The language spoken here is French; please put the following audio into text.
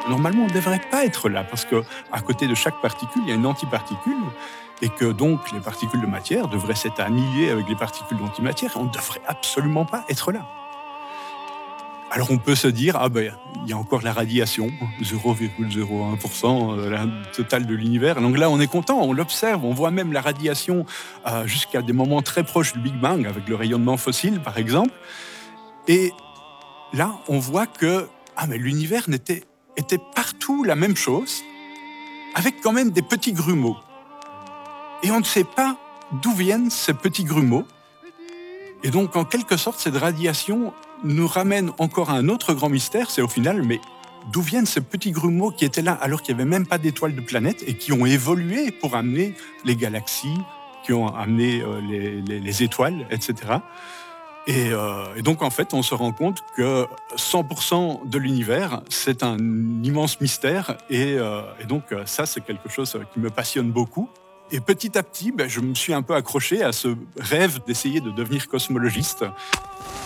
Normalement, on ne devrait pas être là, parce que à côté de chaque particule, il y a une antiparticule, et que donc les particules de matière devraient s'être annihiler avec les particules d'antimatière, et on ne devrait absolument pas être là. Alors on peut se dire, ah ben, il y a encore la radiation, 0,01% la totale de l'univers. Donc là, on est content, on l'observe, on voit même la radiation jusqu'à des moments très proches du Big Bang, avec le rayonnement fossile, par exemple. Et là, on voit que mais l'univers était partout la même chose, avec quand même des petits grumeaux. Et on ne sait pas d'où viennent ces petits grumeaux. Et donc, en quelque sorte, cette radiation nous ramène encore à un autre grand mystère, c'est au final, mais d'où viennent ces petits grumeaux qui étaient là alors qu'il n'y avait même pas d'étoiles de planètes et qui ont évolué pour amener les galaxies, qui ont amené les étoiles, etc. Et donc, en fait, on se rend compte que 100% de l'univers, c'est un immense mystère. Et donc, ça, c'est quelque chose qui me passionne beaucoup. Et petit à petit, je me suis un peu accroché à ce rêve d'essayer de devenir cosmologiste.